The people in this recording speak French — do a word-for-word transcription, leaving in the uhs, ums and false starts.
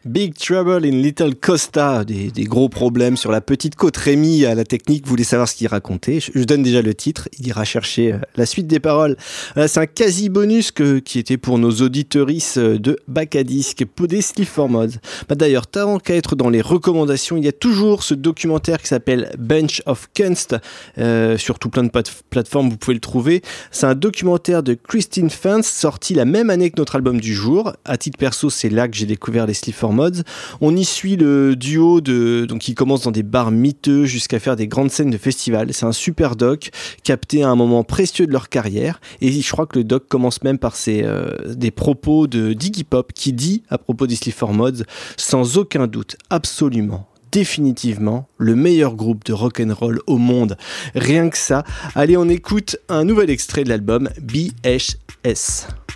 Big Trouble in Little Costa, des, des gros problèmes sur la petite côte. Rémi à la technique voulait savoir ce qu'il racontait. Je, je donne déjà le titre, il ira chercher la suite des paroles. Là, c'est un quasi-bonus que, qui était pour nos auditeuristes de Bac à Disque, pour des Sleep for Mods. Bah, d'ailleurs, tant qu'à être dans les recommandations, il y a toujours ce documentaire qui s'appelle Bunch of Kunst, euh, sur tout plein de pat- plateformes, vous pouvez le trouver. C'est un documentaire de Christine Fans, sorti la même année que notre album du jour. À titre perso, c'est là que j'ai découvert les Sleep for Mods. On y suit le duo de, donc qui commence dans des bars miteux jusqu'à faire des grandes scènes de festival. C'est un super doc, capté à un moment précieux de leur carrière. Et je crois que le doc commence même par ces, euh, des propos de d'Iggy Pop qui dit à propos des Sleep for Mods, sans aucun doute, absolument, définitivement le meilleur groupe de rock'n'roll au monde. Rien que ça. Allez, on écoute un nouvel extrait de l'album B H S.